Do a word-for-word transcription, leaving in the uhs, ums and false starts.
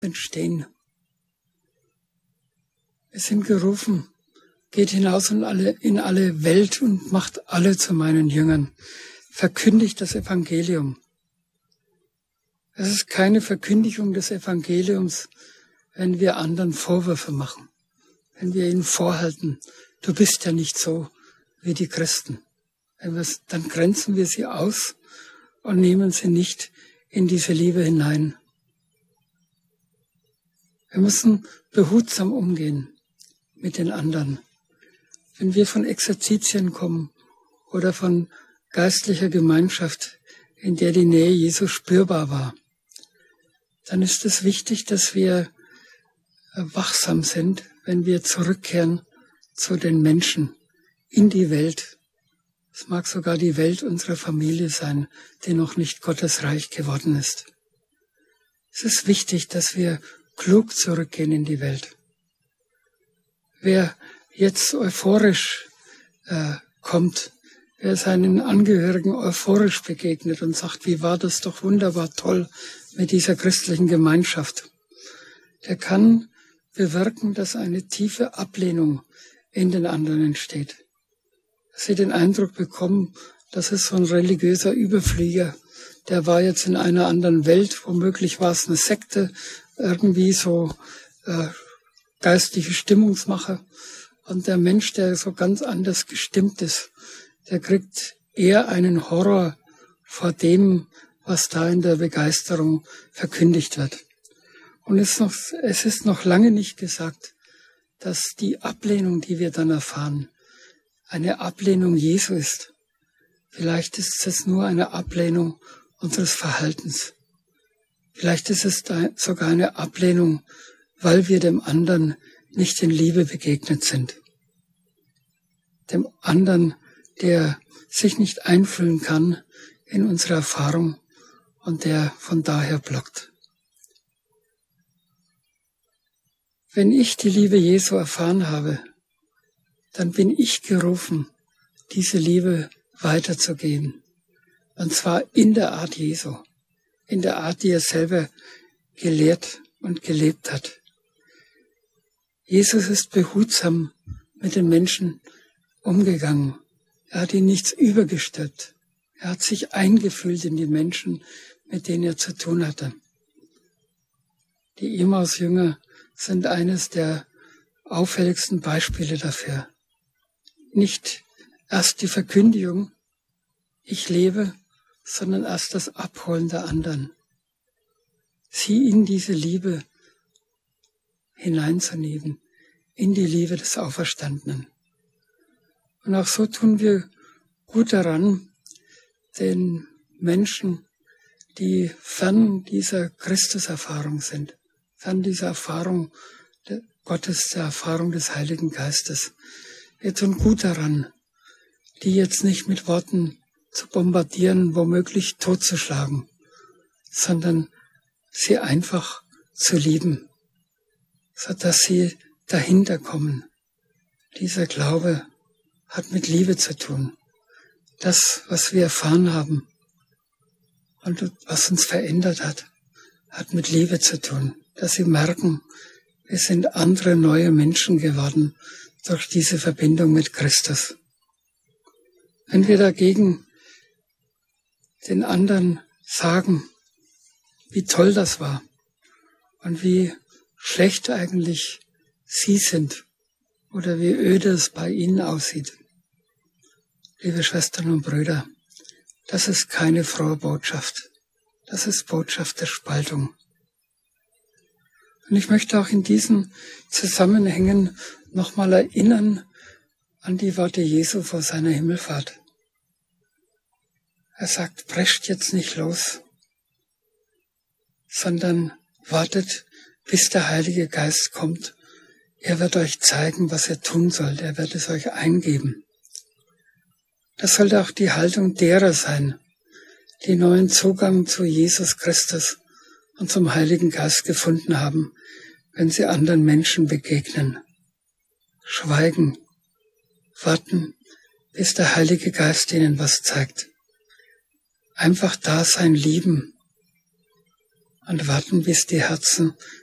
entstehen. Wir sind gerufen, geht hinaus in alle, in alle Welt und macht alle zu meinen Jüngern. Verkündigt das Evangelium. Es ist keine Verkündigung des Evangeliums, wenn wir anderen Vorwürfe machen, wenn wir ihnen vorhalten, du bist ja nicht so wie die Christen. Wenn wir's, dann grenzen wir sie aus und nehmen sie nicht in diese Liebe hinein. Wir müssen behutsam umgehen mit den anderen. Wenn wir von Exerzitien kommen oder von geistlicher Gemeinschaft, in der die Nähe Jesu spürbar war, dann ist es wichtig, dass wir wachsam sind, wenn wir zurückkehren zu den Menschen, in die Welt. Es mag sogar die Welt unserer Familie sein, die noch nicht Gottes Reich geworden ist. Es ist wichtig, dass wir klug zurückgehen in die Welt. Wer jetzt euphorisch äh, kommt, wer seinen Angehörigen euphorisch begegnet und sagt, wie war das doch wunderbar toll mit dieser christlichen Gemeinschaft, der kann bewirken, dass eine tiefe Ablehnung in den anderen entsteht. Dass sie den Eindruck bekommen, das ist so ein religiöser Überflieger, der war jetzt in einer anderen Welt, womöglich war es eine Sekte, irgendwie so äh, geistliche Stimmungsmacher. Und der Mensch, der so ganz anders gestimmt ist, der kriegt eher einen Horror vor dem, was da in der Begeisterung verkündigt wird. Und es ist noch, es ist noch lange nicht gesagt, dass die Ablehnung, die wir dann erfahren, eine Ablehnung Jesu ist. Vielleicht ist es nur eine Ablehnung unseres Verhaltens. Vielleicht ist es sogar eine Ablehnung, weil wir dem anderen nicht in Liebe begegnet sind. Dem anderen, der sich nicht einfühlen kann in unsere Erfahrung und der von daher blockt. Wenn ich die Liebe Jesu erfahren habe, dann bin ich gerufen, diese Liebe weiterzugeben. Und zwar in der Art Jesu, in der Art, die er selber gelehrt und gelebt hat. Jesus ist behutsam mit den Menschen umgegangen. Er hat ihnen nichts übergestülpt. Er hat sich eingefühlt in die Menschen, mit denen er zu tun hatte. Die Emmaus-Jünger sind eines der auffälligsten Beispiele dafür. Nicht erst die Verkündigung, ich lebe, sondern erst das Abholen der anderen. Sie in diese Liebe hineinzunehmen, in die Liebe des Auferstandenen. Und auch so tun wir gut daran, den Menschen, die fern dieser Christuserfahrung sind, fern dieser Erfahrung Gottes, der Erfahrung des Heiligen Geistes. Wir tun gut daran, die jetzt nicht mit Worten zu bombardieren, womöglich totzuschlagen, sondern sie einfach zu lieben, sodass sie dahinter kommen. Dieser Glaube hat mit Liebe zu tun. Das, was wir erfahren haben und was uns verändert hat, hat mit Liebe zu tun. Dass sie merken, wir sind andere neue Menschen geworden durch diese Verbindung mit Christus. Wenn wir dagegen den anderen sagen, wie toll das war und wie schlecht eigentlich sie sind oder wie öde es bei ihnen aussieht, liebe Schwestern und Brüder, das ist keine frohe Botschaft. Das ist Botschaft der Spaltung. Und ich möchte auch in diesen Zusammenhängen nochmal erinnern an die Worte Jesu vor seiner Himmelfahrt. Er sagt, prescht jetzt nicht los, sondern wartet, bis der Heilige Geist kommt. Er wird euch zeigen, was ihr tun sollt. Er wird es euch eingeben. Das sollte auch die Haltung derer sein, die neuen Zugang zu Jesus Christus und zum Heiligen Geist gefunden haben, wenn sie anderen Menschen begegnen. Schweigen, warten, bis der Heilige Geist ihnen was zeigt. Einfach da sein, lieben und warten, bis die Herzen